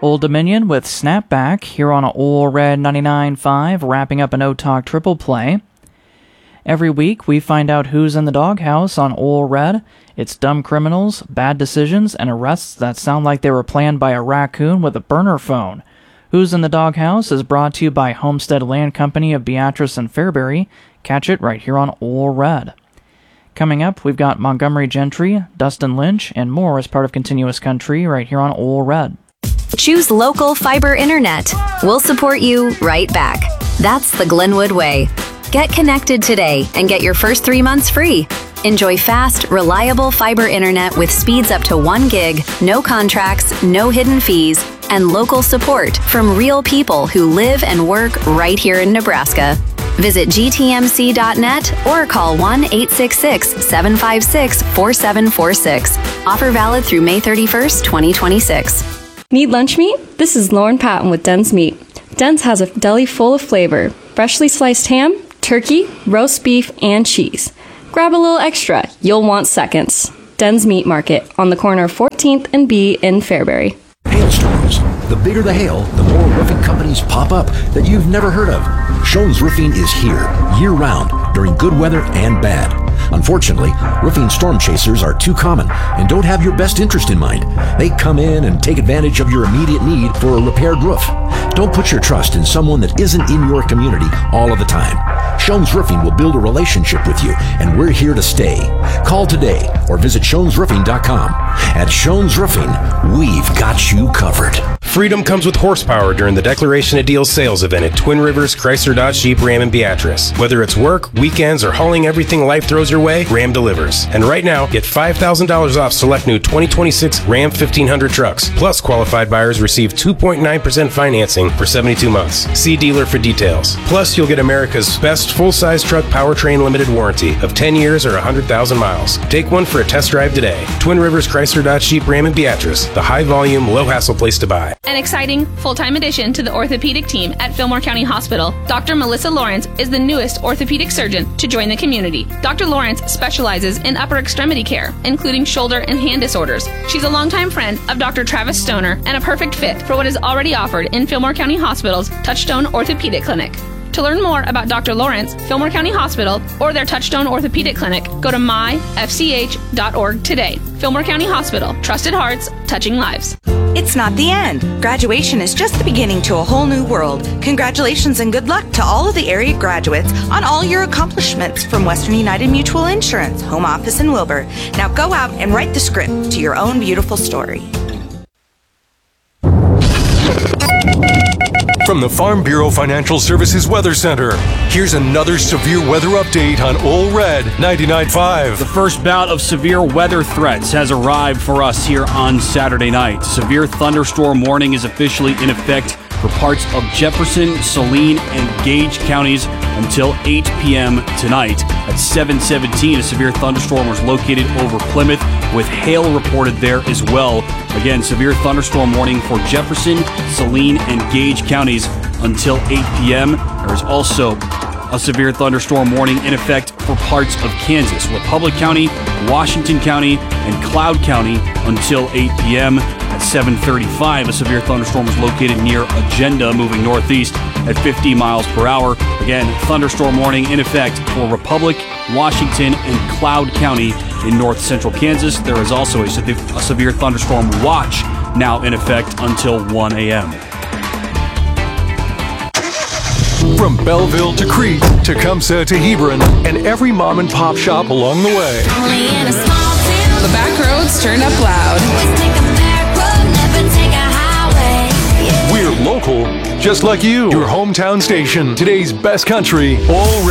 Old Dominion with Snapback here on Ole Red 99.5, wrapping up an O-Talk triple play. Every week we find out who's in the doghouse on Ole Red. It's dumb criminals, bad decisions, and arrests that sound like they were planned by a raccoon with a burner phone. Who's in the Doghouse is brought to you by Homestead Land Company of Beatrice and Fairbury. Catch it right here on Ole Red. Coming up, we've got Montgomery Gentry, Dustin Lynch, and more as part of Continuous Country right here on Ole Red. Choose local fiber internet. We'll support you right back. That's the Glenwood way. Get connected today and get your first 3 months free. Enjoy fast, reliable fiber internet with speeds up to 1 gig, no contracts, no hidden fees, and local support from real people who live and work right here in Nebraska. Visit gtmc.net or call 1-866-756-4746. Offer valid through May 31st, 2026. Need lunch meat? This is Lauren Patton with Den's Meat. Den's has a deli full of flavor. Freshly sliced ham, turkey, roast beef, and cheese. Grab a little extra. You'll want seconds. Den's Meat Market on the corner of 14th and B in Fairbury. Hailstorms. The bigger the hail, the more roofing companies pop up that you've never heard of. Schoen's Roofing is here, year-round, during good weather and bad. Unfortunately, roofing storm chasers are too common and don't have your best interest in mind. They come in and take advantage of your immediate need for a repaired roof. Don't put your trust in someone that isn't in your community all of the time. Schoen's Roofing will build a relationship with you, and we're here to stay. Call today or visit SchoensRoofing.com. At Schoen's Roofing, we've got you covered. Freedom comes with horsepower during the Declaration of Deals sales event at Twin Rivers Chrysler Dodge Jeep Ram in Beatrice. Whether it's work, weekends, or hauling everything life throws your way, Ram delivers. And right now, get $5,000 off select new 2026 Ram 1500 trucks. Plus, qualified buyers receive 2.9% financing for 72 months. See dealer for details. Plus, you'll get America's best full-size truck powertrain limited warranty of 10 years or 100,000 miles. Take one for a test drive today. Twin Rivers Chrysler Dodge Jeep Ram in Beatrice, the high-volume, low-hassle place to buy. An exciting, full-time addition to the orthopedic team at Fillmore County Hospital, Dr. Melissa Lawrence is the newest orthopedic surgeon to join the community. Dr. Lawrence specializes in upper extremity care, including shoulder and hand disorders. She's a longtime friend of Dr. Travis Stoner and a perfect fit for what is already offered in Fillmore County Hospital's Touchstone Orthopedic Clinic. To learn more about Dr. Lawrence, Fillmore County Hospital, or their Touchstone Orthopedic Clinic, go to myfch.org today. Fillmore County Hospital, trusted hearts, touching lives. It's not the end. Graduation is just the beginning to a whole new world. Congratulations and good luck to all of the area graduates on all your accomplishments from Western United Mutual Insurance, home office in Wilbur. Now go out and write the script to your own beautiful story. From the Farm Bureau Financial Services Weather Center, here's another severe weather update on Ole Red 99.5. The first bout of severe weather threats has arrived for us here on Saturday night. Severe thunderstorm warning is officially in effect for parts of Jefferson, Saline, and Gage counties until 8 p.m. tonight. At 7:17, a severe thunderstorm was located over Plymouth with hail reported there as well. Again, severe thunderstorm warning for Jefferson, Saline, and Gage counties until 8 p.m. There is also a severe thunderstorm warning in effect for parts of Kansas, Republic County, Washington County, and Cloud County until 8 p.m. At 7:35, a severe thunderstorm was located near Agenda, moving northeast at 50 miles per hour. Again, thunderstorm warning in effect for Republic, Washington, and Cloud County in north central Kansas. There is also a severe thunderstorm watch now in effect until 1 a.m. From Belleville to Crete, Tecumseh to Hebron, and every mom and pop shop along the way. The back roads turn up loud. We're local, just like you. Your hometown station, today's best country, Ole Red.